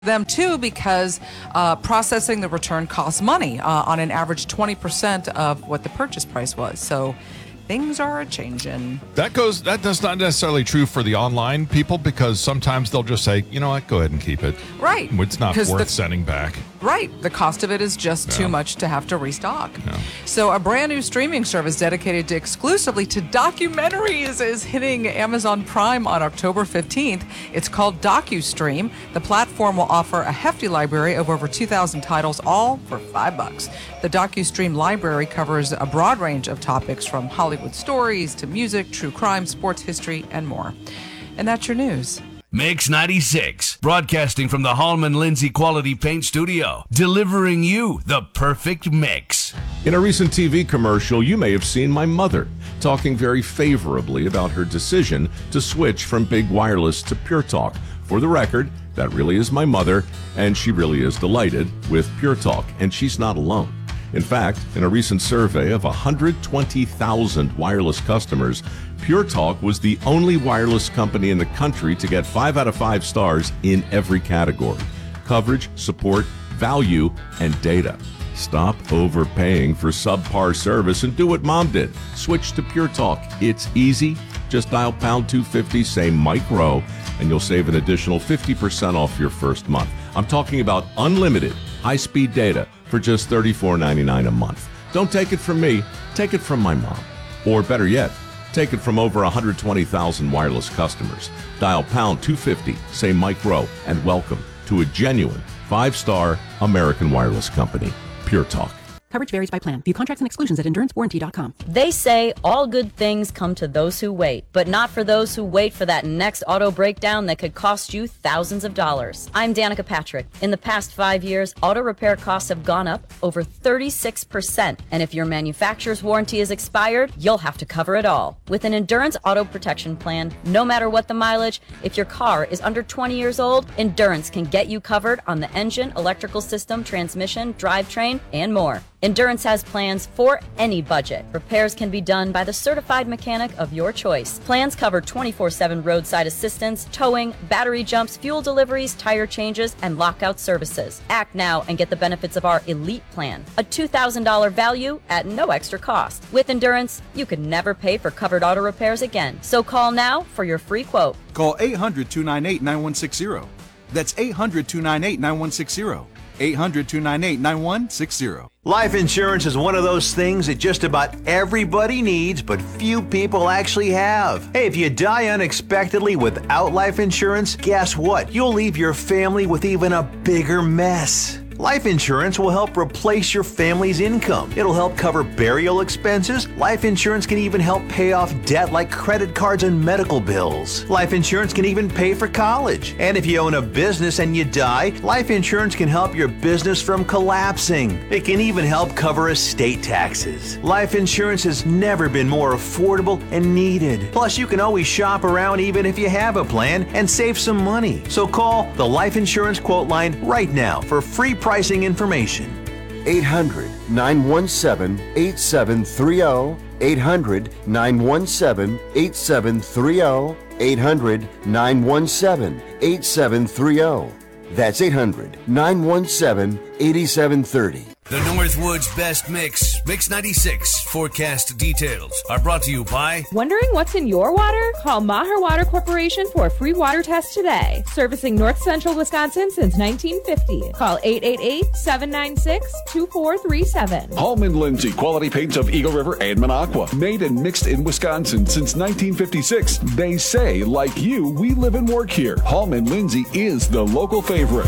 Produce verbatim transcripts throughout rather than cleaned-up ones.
them too because uh, processing the return costs money, uh, on an average twenty percent of what the purchase price was. So things are a-changing. That goes. That that's not necessarily true for the online people, because sometimes they'll just say, you know what, go ahead and keep it. Right. It's not worth the, sending back. Right. The cost of it is just Yeah. too much to have to restock. Yeah. So a brand new streaming service dedicated to exclusively to documentaries is hitting Amazon Prime on October fifteenth. It's called DocuStream. The platform will offer a hefty library of over two thousand titles, all for five bucks. The DocuStream library covers a broad range of topics from Hollywood stories to music, true crime, sports history, and more. And that's your news. Mix ninety-six, broadcasting from the Hallman Lindsay Quality Paint Studio, delivering you the perfect mix. In a recent T V commercial, you may have seen my mother talking very favorably about her decision to switch from Big Wireless to Pure Talk. For the record, that really is my mother, and she really is delighted with Pure Talk, and she's not alone. In fact, in a recent survey of one hundred twenty thousand wireless customers, Pure Talk was the only wireless company in the country to get five out of five stars in every category: coverage, support, value, and data. Stop overpaying for subpar service and do what Mom did. Switch to Pure Talk. It's easy. Just dial pound two fifty, say Mike Rowe, and you'll save an additional fifty percent off your first month. I'm talking about unlimited high-speed data for just thirty-four ninety-nine a month. Don't take it from me, take it from my mom. Or better yet, take it from over one hundred twenty thousand wireless customers. Dial pound two fifty, say Mike Rowe, and welcome to a genuine five-star American wireless company, Pure Talk. Coverage varies by plan. View contracts and exclusions at endurance warranty dot com. They say all good things come to those who wait, but not for those who wait for that next auto breakdown that could cost you thousands of dollars. I'm Danica Patrick. In the past five years, auto repair costs have gone up over thirty-six percent. And if your manufacturer's warranty is expired, you'll have to cover it all. With an Endurance Auto Protection Plan, no matter what the mileage, if your car is under twenty years old, Endurance can get you covered on the engine, electrical system, transmission, drivetrain, and more. Endurance has plans for any budget. Repairs can be done by the certified mechanic of your choice. Plans cover twenty-four seven roadside assistance, towing, battery jumps, fuel deliveries, tire changes, and lockout services. Act now and get the benefits of our Elite Plan, a two thousand dollars value at no extra cost. With Endurance, you could never pay for covered auto repairs again. So call now for your free quote. Call eight hundred, two nine eight, nine one six zero. That's eight hundred, two nine eight, nine one six zero. eight hundred, two nine eight, nine one six zero. Life insurance is one of those things that just about everybody needs, but few people actually have. Hey, if you die unexpectedly without life insurance, guess what? You'll leave your family with even a bigger mess. Life insurance will help replace your family's income. It'll help cover burial expenses. Life insurance can even help pay off debt like credit cards and medical bills. Life insurance can even pay for college. And if you own a business and you die, life insurance can help your business from collapsing. It can even help cover estate taxes. Life insurance has never been more affordable and needed. Plus, you can always shop around even if you have a plan and save some money. So call the Life Insurance Quote Line right now for free pricing information. eight hundred, nine one seven, eight seven three zero. eight hundred, nine one seven, eight seven three zero. eight hundred, nine one seven, eight seven three zero. That's eight hundred, nine one seven, eight seven three zero. The Northwoods Best Mix, Mix ninety-six forecast details are brought to you by... Wondering what's in your water? Call Maher Water Corporation for a free water test today. Servicing North Central Wisconsin since nineteen fifty. Call eight eight eight, seven nine six, two four three seven. Hallman Lindsay Quality Paints of Eagle River and Minocqua. Made and mixed in Wisconsin since nineteen fifty-six. They say, like you, we live and work here. Hallman Lindsay is the local favorite.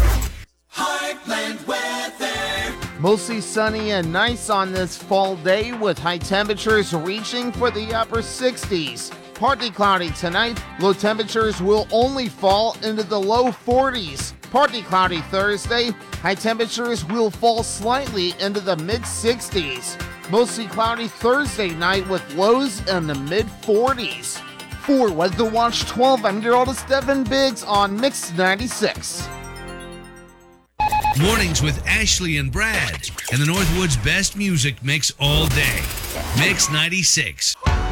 Heartland weather. Mostly sunny and nice on this fall day with high temperatures reaching for the upper sixties. Partly cloudy tonight. Low temperatures will only fall into the low forties. Partly cloudy Thursday. High temperatures will fall slightly into the mid sixties. Mostly cloudy Thursday night with lows in the mid forties. For Weather Watch twelve, I'm meteorologist Devin Biggs on Mix ninety-six. Mornings with Ashley and Brad, and the Northwoods Best Music Mix all day. Mix ninety-six.